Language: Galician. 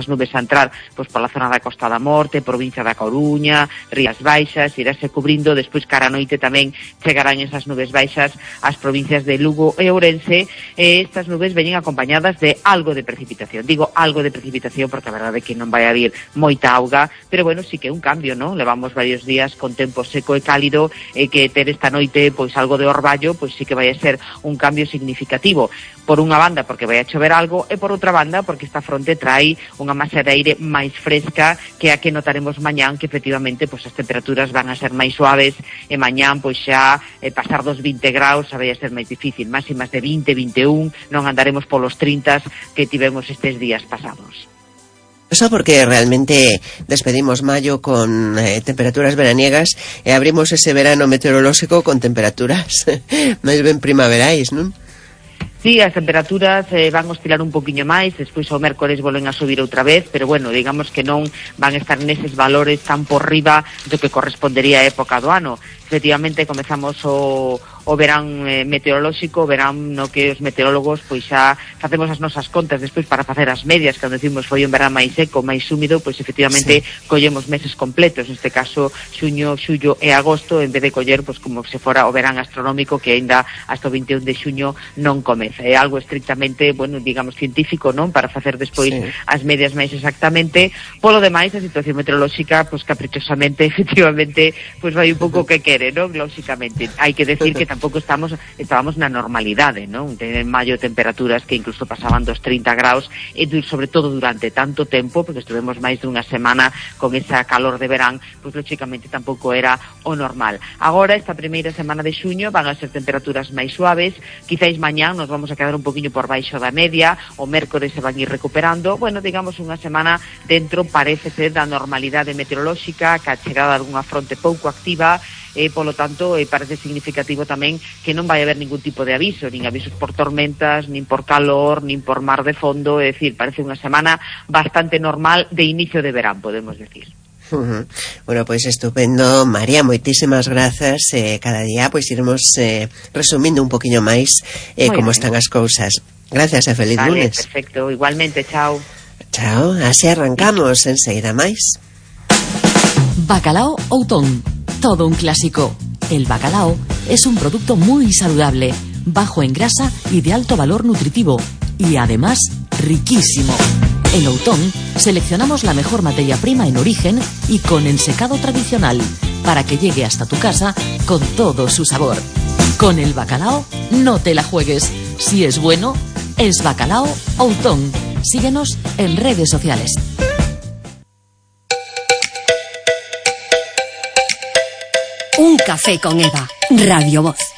as nubes a entrar pois pola zona da Costa da Morte, provincia da Coruña, Rías Baixas, irase cubrindo, despois cara a noite tamén chegarán esas nubes baixas ás provincias de Lugo e Ourense, e estas nubes veñen acompañadas de algo de precipitación. Digo algo de precipitación porque a verdade é que non vai haber moita auga, pero bueno, sí que é un cambio, non? Levamos varios días con tempo seco e cálido, e que ter esta noite pois algo de orballo, pois sí que vai a ser un cambio significativo. Por unha banda porque vai a chover algo, e por outra banda porque esta fronte trai unha masa de aire máis fresca que a que notaremos mañán, que efectivamente pois as temperaturas van a ser máis suaves, e mañán pois xa pasar dos 20 graus xa vai a ser máis difícil, máximas de 20, 21, non andaremos polos 30 que tivemos estes días pasados. Eso porque realmente despedimos mayo con temperaturas veraniegas e abrimos ese verano meteorolóxico con temperaturas máis ben primaverais, non? Sí, as temperaturas van oscilar un poquinho máis, despois o mércores volven a subir outra vez, pero bueno, digamos que non van a estar neses valores tan por riba do que correspondería a época do ano. Efectivamente, comezamos o verán meteorolóxico, verán no que os meteorólogos pois xa facemos as nosas contas despois para facer as medias, cando decimos foi un verán máis seco, máis húmido, pois efectivamente sí, collemos meses completos, neste caso xuño, xullo e agosto, en vez de coller pois como se fora o verán astronómico que aínda hasta o 21 de xuño non comeza. É algo estrictamente, bueno, digamos científico, non? Para facer despois sí, as medias máis exactamente. Polo demais, a situación meteorolóxica, pois caprichosamente, efectivamente, pois vai un pouco que quere, non? Lóxicamente, hai que decir que tampouco estábamos na normalidade, non? En maio temperaturas que incluso pasaban dos 30 graus, e sobre todo durante tanto tempo, porque estuvemos máis dunha semana con esa calor de verán, pois lóxicamente tampouco era o normal. Agora, esta primeira semana de xuño van a ser temperaturas máis suaves, quizáis mañán nos vamos a quedar un poquinho por baixo da media, o mércores se van ir recuperando, bueno, digamos unha semana dentro, parece ser, da normalidade meteorolóxica, que a chegada de algunha fronte pouco activa, e polo tanto parece significativo tamén que non vai haber ningún tipo de aviso, nin avisos por tormentas, nin por calor, nin por mar de fondo, é dicir, parece unha semana bastante normal de inicio de verán, podemos decir. Bueno, pois estupendo, María, moitísimas grazas. Cada día pois iremos resumindo un poquinho máis como están as cousas. Gracias e feliz lunes. Perfecto, igualmente, chao. Chao, así arrancamos enseguida máis. Bacalao Outón, todo un clásico. El bacalao es un producto muy saludable, bajo en grasa y de alto valor nutritivo, y además riquísimo. En Outón seleccionamos la mejor materia prima en origen y con ensecado tradicional, para que llegue hasta tu casa con todo su sabor. Con el bacalao no te la juegues. Si es bueno, es Bacalao Outón. Síguenos en redes sociales. Un café con Eva, Radio Voz.